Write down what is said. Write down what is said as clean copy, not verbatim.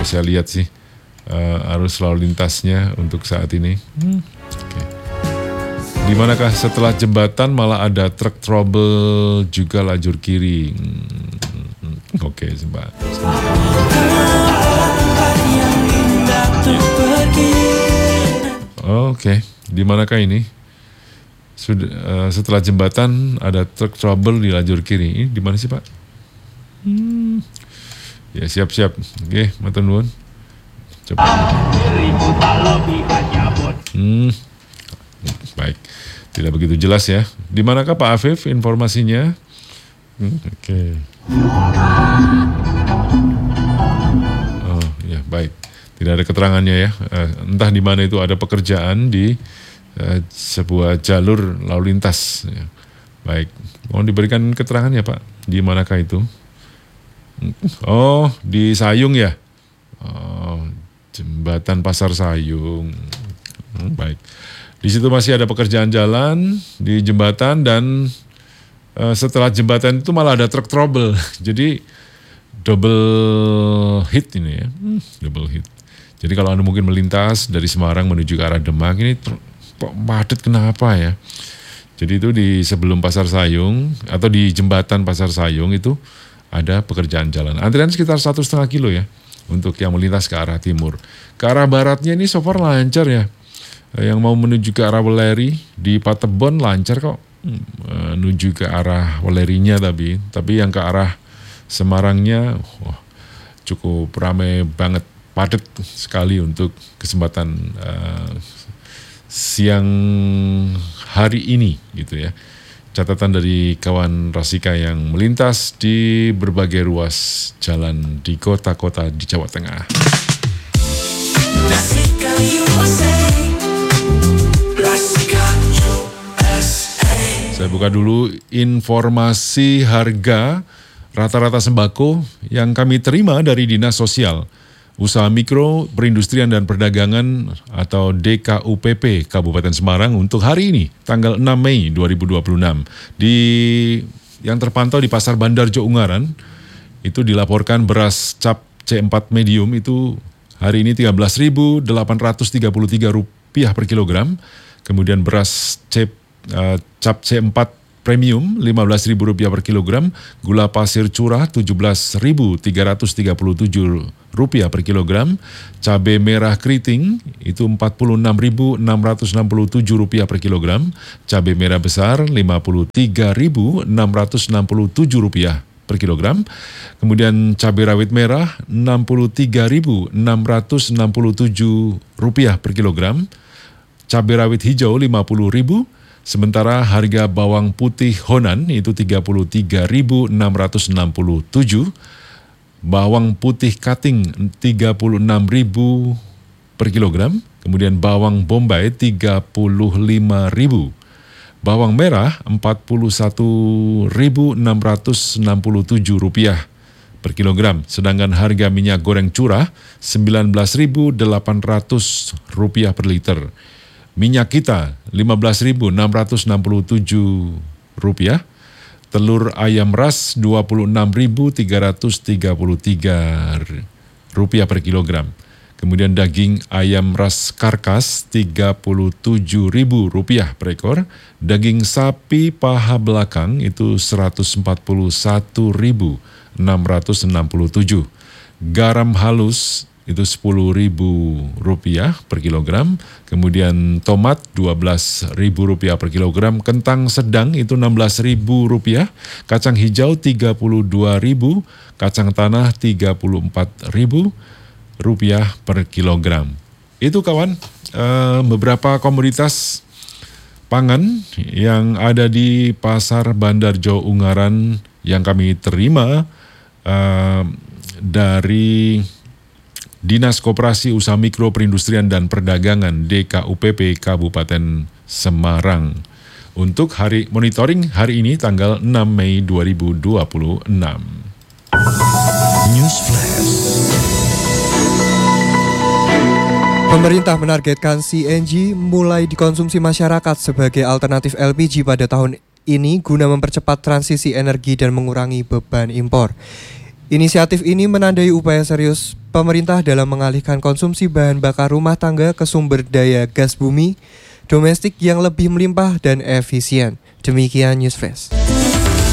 kalau saya lihat sih arus lalu lintasnya untuk saat ini. Okay. Di manakah setelah jembatan malah ada truk trouble juga lajur kiri. Oke, Mbak. Oke, di manakah ini? Sudah setelah jembatan ada truk trouble di lajur kiri. Ini di mana sih, Pak? Ya, siap-siap. Oke, matur nuwun. Coba. Baik, tidak begitu jelas ya. Di manakah Pak Afif informasinya? Oke. Oh ya, baik. Tidak ada keterangannya ya. Entah di mana itu ada pekerjaan di sebuah jalur lalu lintas. Ya. Baik, mohon diberikan keterangan ya Pak. Di manakah itu? Oh, di Sayung ya. Oh, jembatan Pasar Sayung. Baik. Di situ masih ada pekerjaan jalan di jembatan dan setelah jembatan itu malah ada truk trouble. Jadi double hit ini ya, double hit. Jadi kalau Anda mungkin melintas dari Semarang menuju ke arah Demak ini padat kenapa ya? Jadi itu di sebelum Pasar Sayung atau di jembatan Pasar Sayung itu ada pekerjaan jalan. Antrian sekitar 1,5 kilo ya untuk yang melintas ke arah timur. Ke arah baratnya ini so far lancar ya. Yang mau menuju ke arah Weleri di Patebon lancar kok, menuju ke arah Welerinya tapi yang ke arah Semarangnya cukup ramai banget, padat sekali untuk kesempatan siang hari ini gitu ya. Catatan dari kawan Rasika yang melintas di berbagai ruas jalan di kota-kota di Jawa Tengah. Saya buka dulu informasi harga rata-rata sembako yang kami terima dari Dinas Sosial, Usaha Mikro, Perindustrian dan Perdagangan atau DKUPP Kabupaten Semarang untuk hari ini, tanggal 6 Mei 2026. Yang terpantau di Pasar Bandar Jo Ungaran, itu dilaporkan beras cap C4 medium itu hari ini Rp13.833 per kilogram. Kemudian beras cap C4 premium Rp15.000 per kilogram, gula pasir curah Rp17.337 per kilogram, cabai merah keriting itu Rp46.667 per kilogram, cabai merah besar Rp53.667 per kilogram, kemudian cabai rawit merah Rp63.667 per kilogram, cabai rawit hijau Rp50.000. Sementara harga bawang putih Honan itu Rp33.667, bawang putih Kating Rp36.000 per kilogram, kemudian bawang bombay Rp35.000, bawang merah Rp41.667 per kilogram, sedangkan harga minyak goreng curah Rp19.800 per liter. Minyak kita Rp15.667, telur ayam ras Rp26.333 per kilogram. Kemudian daging ayam ras karkas Rp37.000 per ekor, daging sapi paha belakang itu Rp141.667, garam halus itu Rp10.000 per kilogram, kemudian tomat Rp12.000 per kilogram, kentang sedang itu Rp16.000, kacang hijau Rp32.000, kacang tanah Rp34.000 per kilogram. Itu kawan, beberapa komoditas pangan yang ada di Pasar Bandar Jo Ungaran yang kami terima dari Dinas Koperasi Usaha Mikro Perindustrian dan Perdagangan DKUPP Kabupaten Semarang untuk hari monitoring hari ini tanggal 6 Mei 2026. News Flash. Pemerintah menargetkan CNG mulai dikonsumsi masyarakat sebagai alternatif LPG pada tahun ini guna mempercepat transisi energi dan mengurangi beban impor. Inisiatif ini menandai upaya serius pemerintah dalam mengalihkan konsumsi bahan bakar rumah tangga ke sumber daya gas bumi domestik yang lebih melimpah dan efisien. Demikian News Flash.